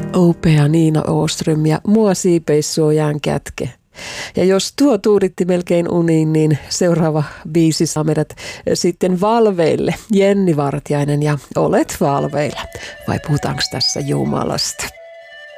Upea Niina Åström ja Mua siipeissuojaan kätke. Ja jos tuo tuuditti melkein uniin, niin seuraava biisi saa meidät sitten valveille. Jenni Vartiainen ja Olet valveilla. Vai puhutaanko tässä Jumalasta?